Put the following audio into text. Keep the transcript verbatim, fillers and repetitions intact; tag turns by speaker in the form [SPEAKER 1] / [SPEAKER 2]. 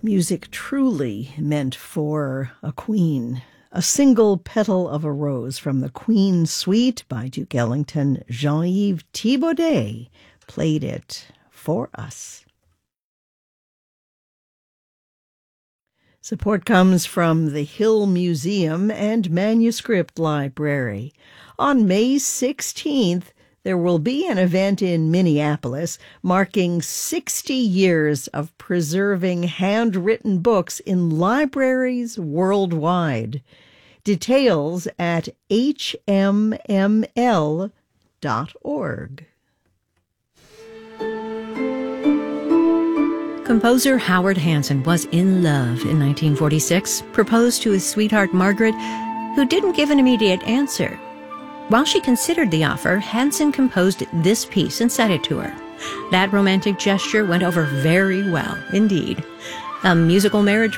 [SPEAKER 1] Music truly meant for a queen. A Single Petal of a Rose from the Queen Suite by Duke Ellington. Jean-Yves Thibaudet played it for us. Support comes from the Hill Museum and Manuscript Library. On May sixteenth, there will be an event in Minneapolis marking sixty years of preserving handwritten books in libraries worldwide. Details at h m m l dot org.
[SPEAKER 2] Composer Howard Hanson was in love in nineteen forty-six, proposed to his sweetheart Margaret, who didn't give an immediate answer. While she considered the offer, Hanson composed this piece and sent it to her. That romantic gesture went over very well indeed. A musical marriage